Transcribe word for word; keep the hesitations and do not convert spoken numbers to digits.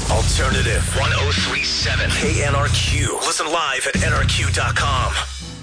Alternative one oh three point seven K N R Q. Listen live at N R Q dot com.